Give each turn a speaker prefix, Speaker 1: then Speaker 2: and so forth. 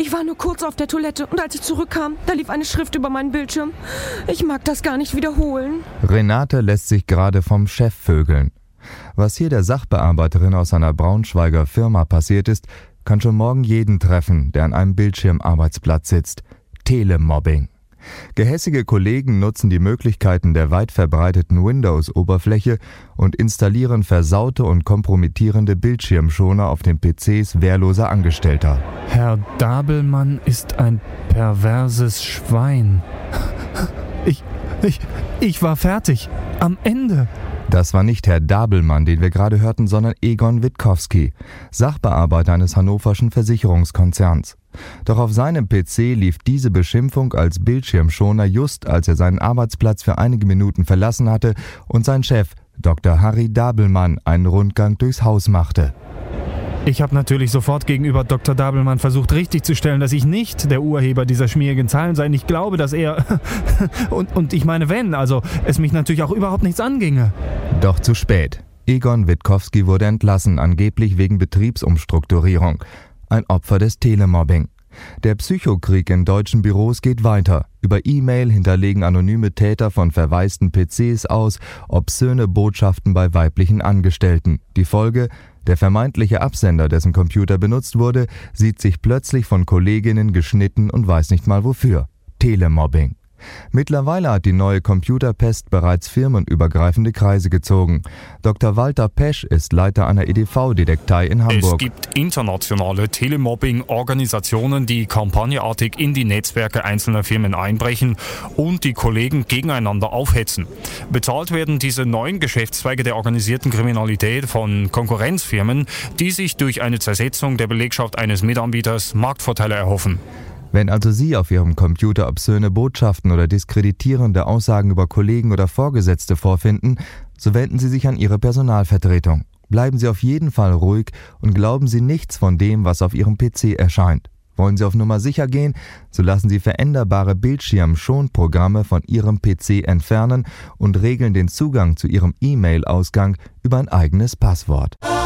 Speaker 1: Ich war nur kurz auf der Toilette und als ich zurückkam, da lief eine Schrift über meinen Bildschirm. Ich mag das gar nicht wiederholen.
Speaker 2: Renate lässt sich gerade vom Chef vögeln. Was hier der Sachbearbeiterin aus einer Braunschweiger Firma passiert ist, kann schon morgen jeden treffen, der an einem Bildschirmarbeitsplatz sitzt. Telemobbing. Gehässige Kollegen nutzen die Möglichkeiten der weit verbreiteten Windows-Oberfläche und installieren versaute und kompromittierende Bildschirmschoner auf den PCs wehrloser Angestellter.
Speaker 3: Herr Dabelmann ist ein perverses Schwein. Ich war fertig. Am Ende.
Speaker 2: Das war nicht Herr Dabelmann, den wir gerade hörten, sondern Egon Witkowski, Sachbearbeiter eines hannoverschen Versicherungskonzerns. Doch auf seinem PC lief diese Beschimpfung als Bildschirmschoner just, als er seinen Arbeitsplatz für einige Minuten verlassen hatte und sein Chef, Dr. Harry Dabelmann, einen Rundgang durchs Haus machte.
Speaker 3: Ich habe natürlich sofort gegenüber Dr. Dabelmann versucht, richtigzustellen, dass ich nicht der Urheber dieser schmierigen Zahlen sei. Ich glaube, dass er... und ich meine, wenn, also es mich natürlich auch überhaupt nichts anginge.
Speaker 2: Doch zu spät. Egon Witkowski wurde entlassen, angeblich wegen Betriebsumstrukturierung. Ein Opfer des Telemobbing. Der Psychokrieg in deutschen Büros geht weiter. Über E-Mail hinterlegen anonyme Täter von verwaisten PCs aus obszöne Botschaften bei weiblichen Angestellten. Die Folge: Der vermeintliche Absender, dessen Computer benutzt wurde, sieht sich plötzlich von Kolleginnen geschnitten und weiß nicht mal wofür. Telemobbing. Mittlerweile hat die neue Computerpest bereits firmenübergreifende Kreise gezogen. Dr. Walter Pesch ist Leiter einer EDV-Detektei in Hamburg.
Speaker 4: Es gibt internationale Telemobbing-Organisationen, die kampagneartig in die Netzwerke einzelner Firmen einbrechen und die Kollegen gegeneinander aufhetzen. Bezahlt werden diese neuen Geschäftszweige der organisierten Kriminalität von Konkurrenzfirmen, die sich durch eine Zersetzung der Belegschaft eines Mitanbieters Marktvorteile erhoffen.
Speaker 2: Wenn also Sie auf Ihrem Computer obszöne Botschaften oder diskreditierende Aussagen über Kollegen oder Vorgesetzte vorfinden, so wenden Sie sich an Ihre Personalvertretung. Bleiben Sie auf jeden Fall ruhig und glauben Sie nichts von dem, was auf Ihrem PC erscheint. Wollen Sie auf Nummer sicher gehen, so lassen Sie veränderbare Bildschirmschonprogramme von Ihrem PC entfernen und regeln den Zugang zu Ihrem E-Mail-Ausgang über ein eigenes Passwort.